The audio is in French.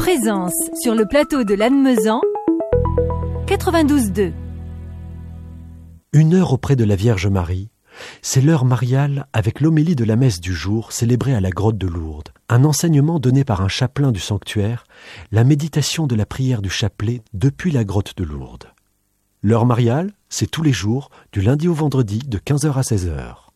Présence sur le plateau de Lannemezan, 92.2. 1 heure auprès de la Vierge Marie, c'est l'heure mariale avec l'homélie de la messe du jour célébrée à la grotte de Lourdes. Un enseignement donné par un chapelain du sanctuaire, la méditation de la prière du chapelet depuis la grotte de Lourdes. L'heure mariale, c'est tous les jours, du lundi au vendredi, de 15h à 16h.